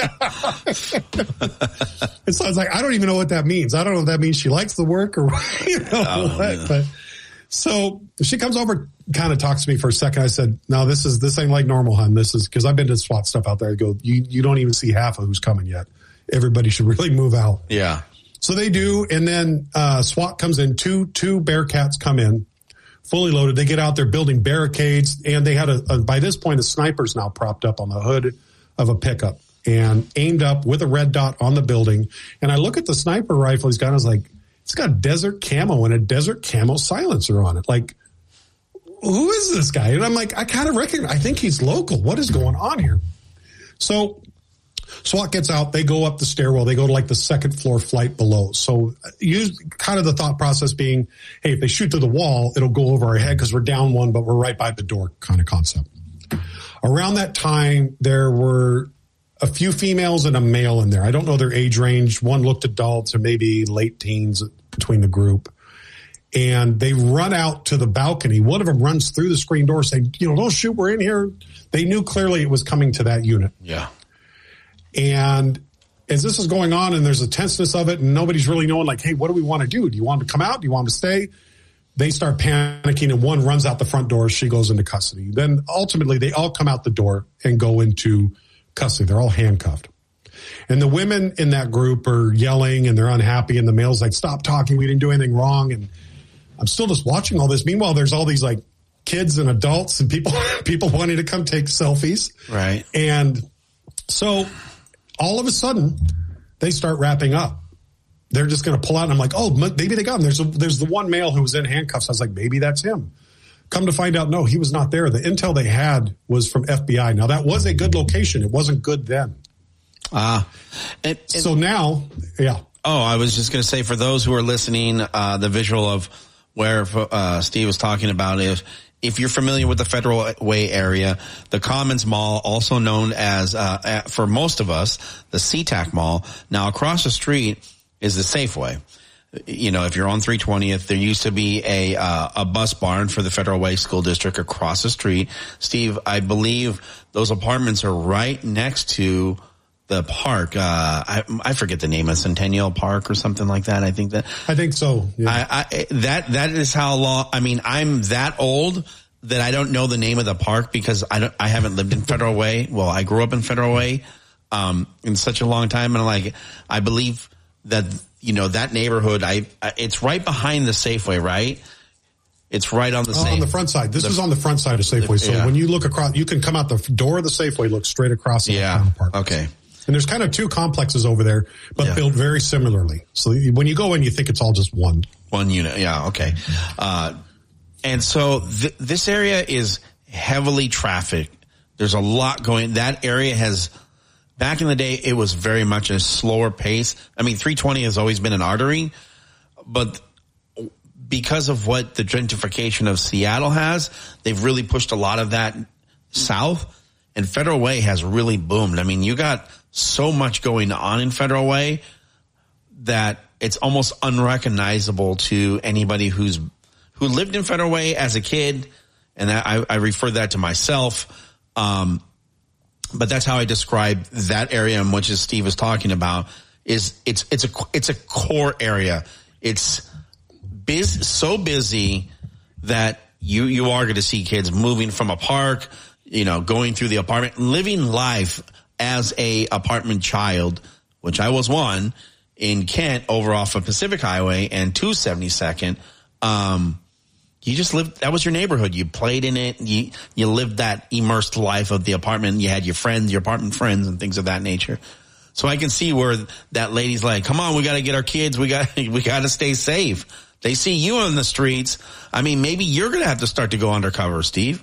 And so I was like, I don't even know what that means. I don't know if that means she likes the work or what. No. But so she comes over, kind of talks to me for a second. I said, "No, this ain't like normal, hun. This is," because I've been to SWAT stuff out there. I go, you don't even see half of who's coming yet. Everybody should really move out. Yeah. So they do. And then SWAT comes in. Two Bearcats come in, fully loaded. They get out there building barricades, and they had by this point, a sniper's now propped up on the hood of a pickup and aimed up with a red dot on the building. And I look at the sniper rifle he's got, and I was like, it's got desert camo and a desert camo silencer on it. Like, who is this guy? And I'm like, I kind of recognize, I think he's local. What is going on here? So SWAT gets out. They go up the stairwell. They go to like the second floor flight below. So kind of the thought process being, hey, if they shoot through the wall, it'll go over our head because we're down one, but we're right by the door kind of concept. Around that time, there were a few females and a male in there. I don't know their age range. One looked adult, so maybe late teens between the group. And they run out to the balcony. One of them runs through the screen door saying, "Don't shoot, we're in here." They knew clearly it was coming to that unit. Yeah. And as this is going on and there's a tenseness of it and nobody's really knowing, like, hey, what do we want to do? Do you want to come out? Do you want to stay? They start panicking, and one runs out the front door. She goes into custody. Then ultimately they all come out the door and go into custody. They're all handcuffed. And the women in that group are yelling and they're unhappy. And the male's like, "Stop talking. We didn't do anything wrong." And I'm still just watching all this. Meanwhile, there's all these like kids and adults and people wanting to come take selfies. Right. And so all of a sudden they start wrapping up. They're just going to pull out. And I'm like, oh, maybe they got him. There's the one male who was in handcuffs. I was like, maybe that's him. Come to find out, no, he was not there. The intel they had was from FBI. Now, that was a good location. It wasn't good then. So now, yeah. Oh, I was just going to say, for those who are listening, the visual of where Steve was talking about is, if you're familiar with the Federal Way area, the Commons Mall, also known as, for most of us, the SeaTac Mall. Now, across the street is the Safeway. If you're on 320th, there used to be a bus barn for the Federal Way School District across the street. Steve, I believe those apartments are right next to the park. I forget the name of Centennial Park or something like that. I think so. Yeah. That is how long. I mean, I'm that old that I don't know the name of the park because I haven't lived in Federal Way. Well, I grew up in Federal Way, in such a long time. And I believe that, that neighborhood, it's right behind the Safeway, right? It's right on the on the front side. This is on the front side of Safeway. So when you look across, you can come out the door of the Safeway, look straight across the park. Okay. And there's kind of two complexes over there, but built very similarly. So when you go in, you think it's all just one unit. Yeah. Okay. And so this area is heavily trafficked. There's a lot going. That area has, back in the day, it was very much a slower pace. I mean, 320 has always been an artery, but because of what the gentrification of Seattle has, they've really pushed a lot of that south, and Federal Way has really boomed. I mean, you got so much going on in Federal Way that it's almost unrecognizable to anybody who lived in Federal Way as a kid, and I refer that to myself. But that's how I describe that area, in which Steve is talking about. It's a core area. It's so busy that you are going to see kids moving from a park, going through the apartment, living life as a apartment child, which I was one, in Kent over off of Pacific Highway and 272nd. you just lived, that was your neighborhood. You played in it. You lived that immersed life of the apartment. You had your friends, your apartment friends and things of that nature. So I can see where that lady's like, come on, we got to get our kids. We got to stay safe. They see you on the streets. I mean, maybe you're going to have to start to go undercover, Steve.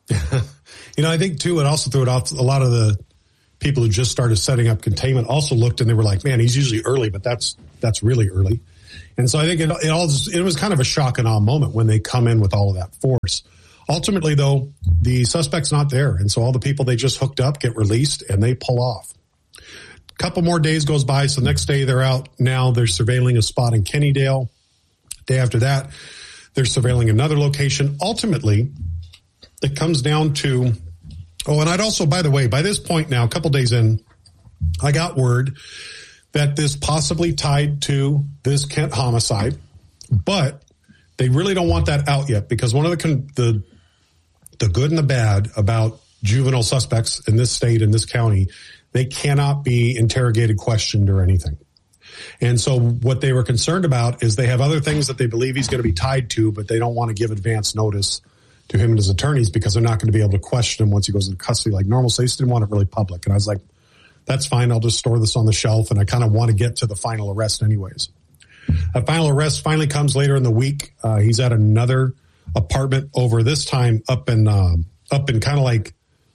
I think too, it also threw it off. A lot of the people who just started setting up containment also looked and they were like, man, he's usually early, but that's really early. And so I think it was kind of a shock and awe moment when they come in with all of that force. Ultimately, though, the suspect's not there. And so all the people they just hooked up get released and they pull off. A couple more days goes by. So the next day they're out. Now they're surveilling a spot in Kennydale. Day after that, they're surveilling another location. Ultimately, it comes down to, and I'd also, by the way, by this point now, a couple days in, I got word that this possibly tied to this Kent homicide, but they really don't want that out yet because one of the good and the bad about juvenile suspects in this state, in this county, they cannot be interrogated, questioned, or anything. And so what they were concerned about is they have other things that they believe he's going to be tied to, but they don't want to give advance notice to him and his attorneys because they're not going to be able to question him once he goes into custody like normal. So they just didn't want it really public. And I was like, that's fine. I'll just store this on the shelf. And I kind of want to get to the final arrest anyways. A final arrest finally comes later in the week. He's at another apartment over this time up in kind of like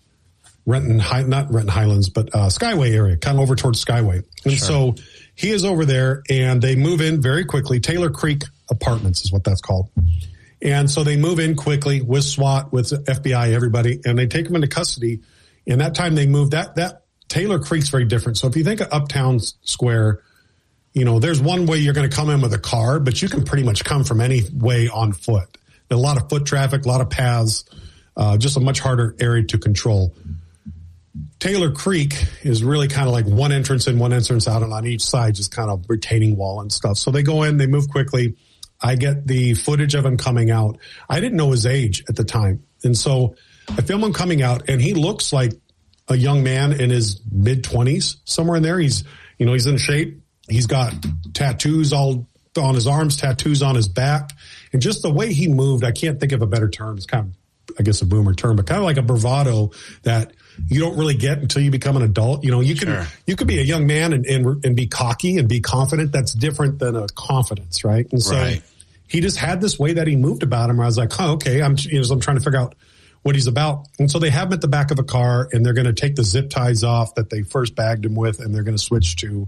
not Renton Highlands, but Skyway area, kind of over towards Skyway. And so he is over there and they move in very quickly. Taylor Creek Apartments is what that's called. And so they move in quickly with SWAT, with FBI, everybody, and they take him into custody. And that time they move that Taylor Creek's very different. So if you think of Uptown Square, there's one way you're going to come in with a car, but you can pretty much come from any way on foot. A lot of foot traffic, a lot of paths, just a much harder area to control. Taylor Creek is really kind of like one entrance in, one entrance out, and on each side just kind of retaining wall and stuff. So they go in, they move quickly. I get the footage of him coming out. I didn't know his age at the time. And so I film him coming out and he looks like a young man in his mid-20s, somewhere in there. He's in shape. He's got tattoos all on his arms, tattoos on his back. And just the way he moved, I can't think of a better term. It's kind of, I guess, a boomer term, but kind of like a bravado that you don't really get until you become an adult. You could be a young man and be cocky and be confident. That's different than a confidence, right? And so he just had this way that he moved about him where I was like, okay, I'm trying to figure out what he's about. And so they have him at the back of a car and they're going to take the zip ties off that they first bagged him with. And they're going to switch to,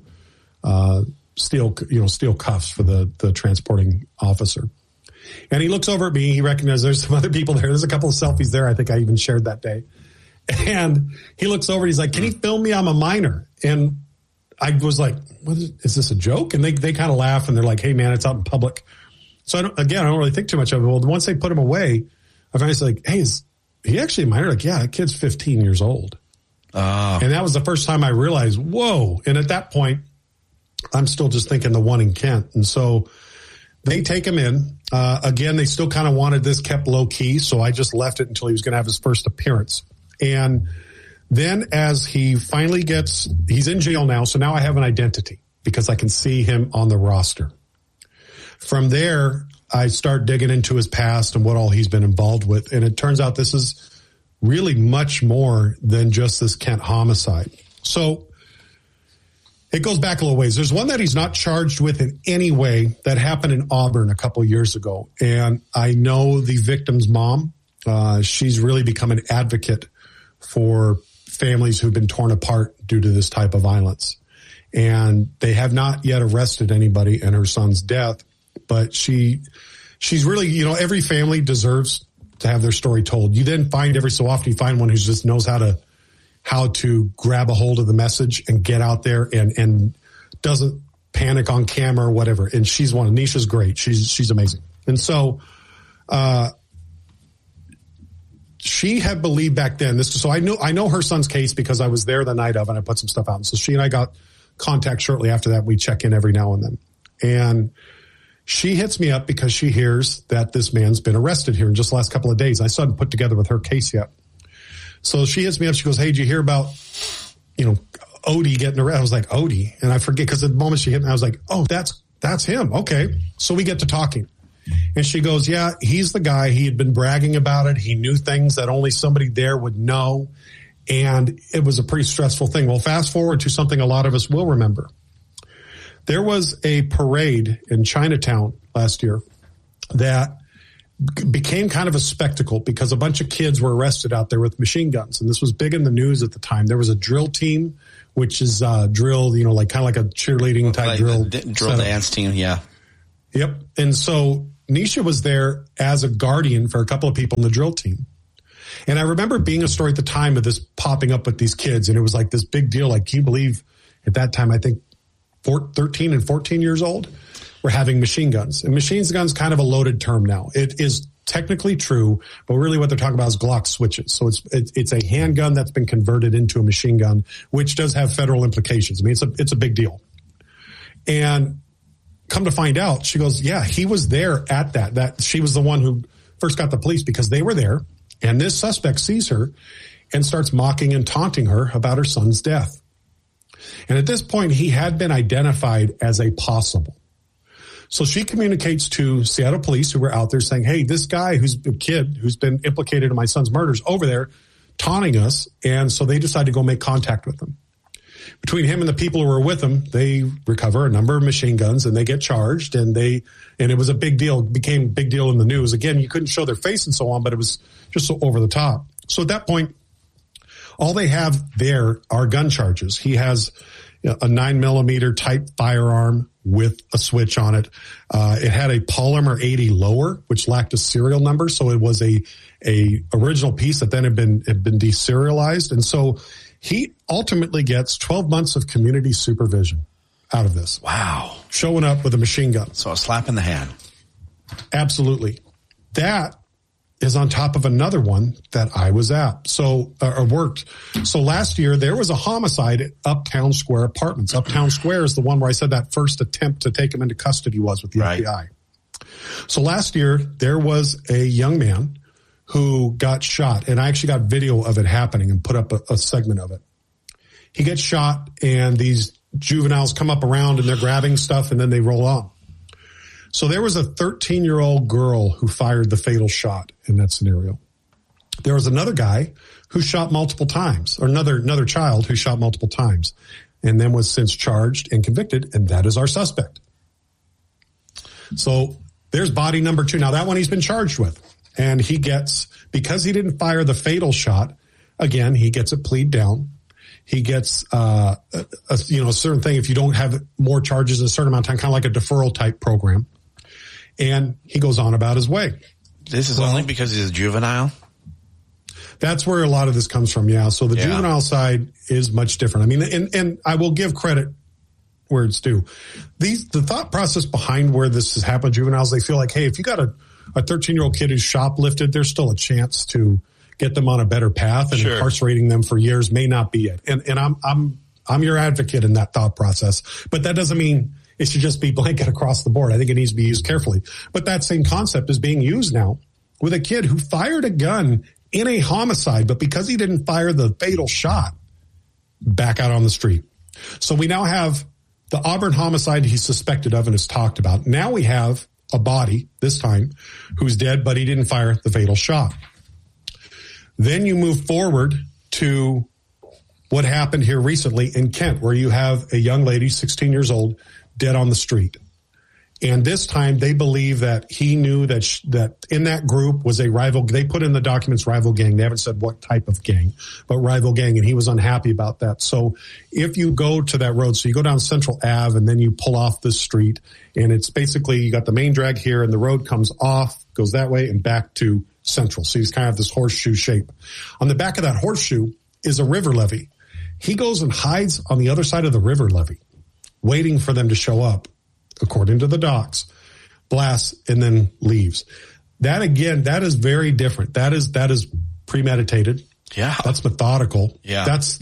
steel cuffs for the transporting officer. And he looks over at me. He recognizes there's some other people there. There's a couple of selfies there. I think I even shared that day. And he looks over and he's like, can you film me? I'm a minor. And I was like, is this a joke? And they kind of laugh and they're like, hey man, it's out in public. So I don't really think too much of it. Well, once they put him away, I finally said, like, hey, is he actually a minor? Like, yeah, that kid's 15 years old. And that was the first time I realized, whoa. And at that point, I'm still just thinking the one in Kent. And so they take him in. Again, they still kind of wanted this kept low key. So I just left it until he was going to have his first appearance. And then as he finally he's in jail now. So now I have an identity because I can see him on the roster. From there, I start digging into his past and what all he's been involved with. And it turns out this is really much more than just this Kent homicide. So it goes back a little ways. There's one that he's not charged with in any way that happened in Auburn a couple of years ago. And I know the victim's mom. She's really become an advocate for families who've been torn apart due to this type of violence. And they have not yet arrested anybody in her son's death. But she's really, every family deserves to have their story told. You then find every so often, you find one who just knows how to grab a hold of the message and get out there and doesn't panic on camera or whatever. And she's one. Nisha's great. She's amazing. And so, she had believed back then so I know her son's case because I was there the night of and I put some stuff out. And so she and I got contact shortly after that. We check in every now and then. And she hits me up because she hears that this man's been arrested here in just the last couple of days. I still haven't put together with her case yet. So she hits me up. She goes, hey, did you hear about, Odie getting arrested? I was like, Odie? And I forget because the moment she hit me, I was like, oh, that's him. Okay. So we get to talking. And she goes, yeah, he's the guy. He had been bragging about it. He knew things that only somebody there would know. And it was a pretty stressful thing. Well, fast forward to something a lot of us will remember. There was a parade in Chinatown last year that became kind of a spectacle because a bunch of kids were arrested out there with machine guns. And this was big in the news at the time. There was a drill team, which is drill, like kind of like a cheerleading type like drill. Drill dance team, yeah. Yep. And so Nisha was there as a guardian for a couple of people in the drill team. And I remember being a story at the time of this popping up with these kids. And it was like this big deal. Like, can you believe at that time, I think 13 and 14 years old were having machine guns. And machine guns kind of a loaded term now. It is technically true, but really what they're talking about is Glock switches. So it's a handgun that's been converted into a machine gun, which does have federal implications. I mean, it's a big deal. And come to find out, she goes, yeah, he was there at that she was the one who first got the police because they were there. And this suspect sees her and starts mocking and taunting her about her son's death. And at this point, he had been identified as a possible. So she communicates to Seattle police who were out there saying, hey, this guy who's a kid who's been implicated in my son's murders over there taunting us. And so they decide to go make contact with him. Between him and the people who were with him, they recover a number of machine guns and they get charged and it was a big deal. It became a big deal in the news. Again, you couldn't show their face and so on, but it was just so over the top. So at that point, all they have there are gun charges. He has a 9mm type firearm with a switch on it. It had a Polymer 80 lower, which lacked a serial number. So it was a original piece that then had been deserialized. And so he ultimately gets 12 months of community supervision out of this. Wow. Showing up with a machine gun. So a slap in the hand. Absolutely. That is on top of another one that I was at. So, worked. So last year there was a homicide at Uptown Square Apartments. Uptown Square is the one where I said that first attempt to take him into custody was with the FBI. So last year there was a young man who got shot, and I actually got video of it happening and put up a segment of it. He gets shot and these juveniles come up around and they're grabbing stuff and then they roll on. So there was a 13-year-old girl who fired the fatal shot in that scenario. There was another guy who shot multiple times, or another child who shot multiple times, and then was since charged and convicted, and that is our suspect. So there's body number 2. Now that one he's been charged with, and he gets, because he didn't fire the fatal shot, again, he gets a plea down. He gets a certain thing if you don't have more charges in a certain amount of time, kind of like a deferral type program. And he goes on about his way. This is only because he's a juvenile? That's where a lot of this comes from, yeah. So the juvenile side is much different. I mean, and I will give credit where it's due. The thought process behind where this has happened, juveniles, they feel like, hey, if you got a 13-year-old kid who's shoplifted, there's still a chance to get them on a better path, and incarcerating them for years may not be it. And I'm your advocate in that thought process, but that doesn't mean it should just be blanket across the board. I think it needs to be used carefully. But that same concept is being used now with a kid who fired a gun in a homicide, but because he didn't fire the fatal shot, back out on the street. So we now have the Auburn homicide he's suspected of and is talked about. Now we have a body, this time, who's dead, but he didn't fire the fatal shot. Then you move forward to what happened here recently in Kent, where you have a young lady, 16 years old, dead on the street. And this time they believe that he knew that in that group was a rival. They put in the documents rival gang. They haven't said what type of gang, but rival gang. And he was unhappy about that. So if you go to that road, so you go down Central Ave and then you pull off this street, and it's basically, you got the main drag here and the road comes off, goes that way and back to Central. So he's kind of this horseshoe shape. On the back of that horseshoe is a river levee. He goes and hides on the other side of the river levee, waiting for them to show up, according to the docs, blasts, and then leaves. That again, that is very different. That is premeditated. Yeah. That's methodical. Yeah. That's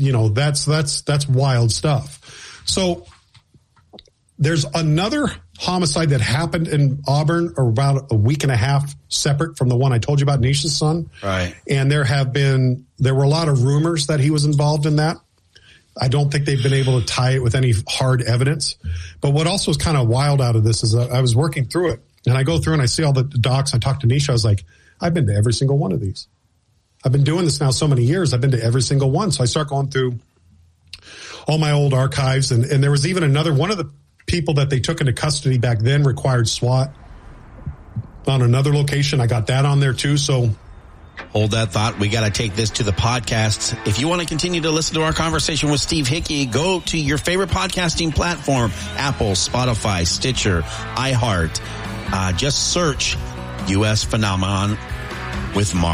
wild stuff. So there's another homicide that happened in Auburn about a week and a half separate from the one I told you about, Nisha's son. Right. And there were a lot of rumors that he was involved in that. I don't think they've been able to tie it with any hard evidence. But what also is kind of wild out of this is I was working through it, And I go through and I see all the docs. I talked to Nisha. I was like, I've been to every single one of these. I've been doing this now so many years. I've been to every single one. So I start going through all my old archives. And there was even another one of the people that they took into custody back then required SWAT on another location. I got that on there too. So hold that thought. We got to take this to the podcasts. If you want to continue to listen to our conversation with Steve Hickey, go to your favorite podcasting platform, Apple, Spotify, Stitcher, iHeart. Just search U.S. Phenomenon with Mark.